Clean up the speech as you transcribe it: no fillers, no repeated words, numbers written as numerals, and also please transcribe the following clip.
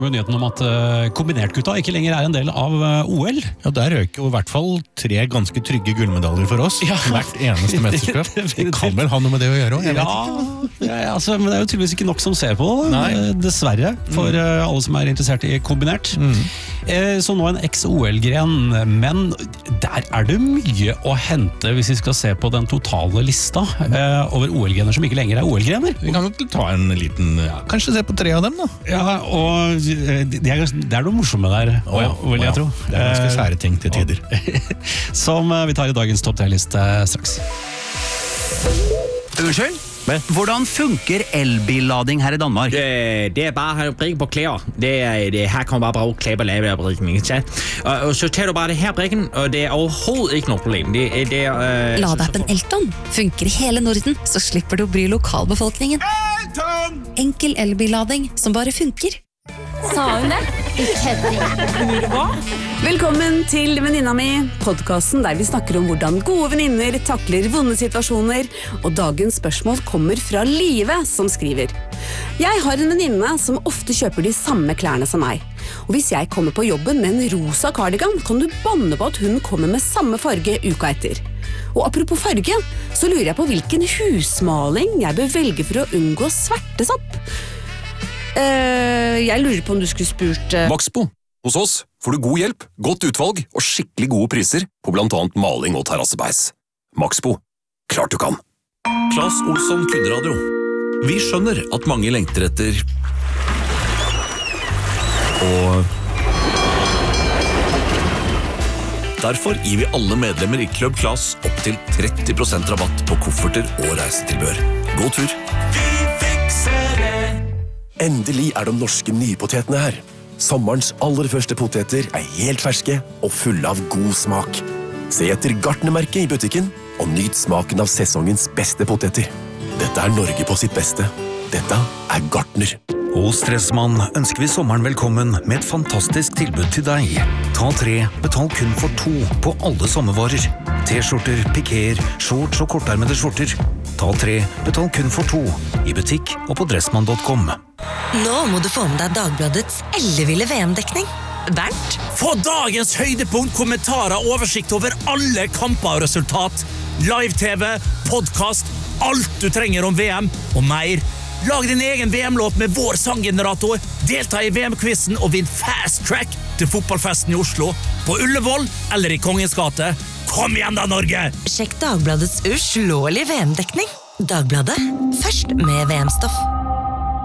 Med nyheten om at kombinertgutta ikke lenger en del av OL. Ja, der røk jo I hvert fall 3 ganske trygge gullmedaljer for oss. Ja. Hvert eneste mesterskap. Det kan vel ha noe med det å gjøre også, altså, men det jo tydeligvis ikke nok som ser på det, dessverre, for alle som interessert I kombinert. Så nå en ex-OL-gren, men der det mye å hente hvis vi skal se på den totale lista over OL-grener som ikke lenger OL-grener. Vi kan jo ta en liten, kanskje se på 3 av dem da. Ja, og det noe morsomme der, vil jeg tro. Det ganske sære ting til tider. Som vi tar I dagens topp 3-liste straks. Unnskyld? Hvordan funker elbillading her I Danmark? Det bare å brikke på klær. Her kan man bare bruke klær på lave brikken. Og så tar du bare det her brikken, og det overhovedet ikke noe problem. Ladeappen Elton funker I hele Norden, så slipper du å bry lokalbefolkningen. Enkel elbillading som bare funker. Sa hun det? Velkommen til Venninna mi, podcasten der vi snakker om hvordan gode venninner takler vonde situasjoner, og dagens spørsmål kommer fra Live som skriver. Jeg har en venninne som ofte kjøper de samme klærne som meg, og hvis jeg kommer på jobben med en rosa cardigan, kan du banne på at hun kommer med samme farge uka etter. Og apropos farge, så lurer jeg på hvilken husmaling jeg bør velge for å unngå svertesopp. Jeg lurer på om du skulle spurt Maxbo. Hos oss får du god hjelp, godt utvalg og skikkelig gode priser på blant annet maling og terrassebeis. Maxbo. Klart du kan. Claes Olsson Kundradio. Vi skjønner at mange lengter etter og derfor gir vi alle medlemmer I Club Claes opp til 30% rabatt på kofferter og reisetilbør. God tur! Endelig de norske nypotetene her. Sommerens aller første poteter helt ferske og fulle av god smak. Se etter Gartnermerket I butikken og nyt smaken av sesongens beste poteter. Dette Norge på sitt beste. Dette Gartner. Hos Stressmann ønsker vi sommeren velkommen med et fantastisk tilbud til deg. Ta 3, betal kun for 2 på alle sommervarer. T-skjorter, pikéer, shorts og kortarmede skjorter. Ta 3, betal kun for 2 I butikk og på dressmann.com. Nå må du få med deg Dagbladets elleville VM-dekning. Bernt? Få dagens høydepunkt, kommentarer, oversikt over alle kamper og resultat. Live-TV, podcast, alt du trenger om VM og mer. Lag din egen VM-låt med vår sanggenerator. Delta I VM-quizen og vinn fast track til fotballfesten I Oslo. På Ullevål eller I Kongens gate. Kom igjen da, Norge! Sjekk Dagbladets uslåelige VM-dekning. Dagbladet, først med VM-stoff.